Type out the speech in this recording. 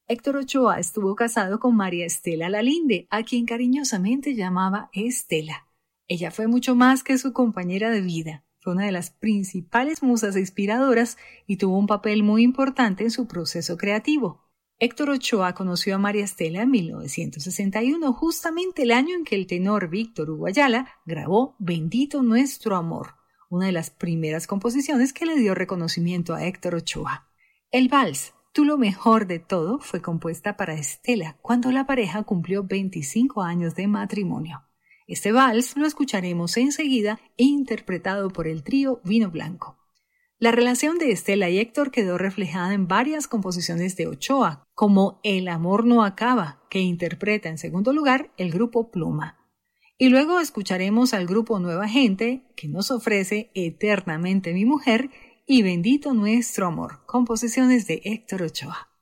Héctor Ochoa estuvo casado con María Estela Lalinde, a quien cariñosamente llamaba Estela. Ella fue mucho más que su compañera de vida. Fue una de las principales musas inspiradoras y tuvo un papel muy importante en su proceso creativo. Héctor Ochoa conoció a María Estela en 1961, justamente el año en que el tenor Víctor Hugo Ayala grabó Bendito Nuestro Amor, una de las primeras composiciones que le dio reconocimiento a Héctor Ochoa. El vals Tú lo mejor de todo fue compuesta para Estela cuando la pareja cumplió 25 años de matrimonio. Este vals lo escucharemos enseguida e interpretado por el trío Vino Blanco. La relación de Estela y Héctor quedó reflejada en varias composiciones de Ochoa, como El amor no acaba, que interpreta en segundo lugar el grupo Pluma. Y luego escucharemos al grupo Nueva Gente, que nos ofrece Eternamente mi mujer y Bendito Nuestro Amor, composiciones de Héctor Ochoa.